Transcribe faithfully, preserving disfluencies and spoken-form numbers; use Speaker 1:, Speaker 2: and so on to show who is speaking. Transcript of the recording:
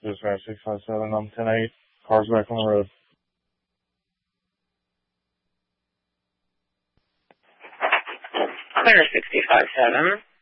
Speaker 1: Dispatch six five seven, I'm ten eight. Car's back on the road.
Speaker 2: Clear sixty-five seven.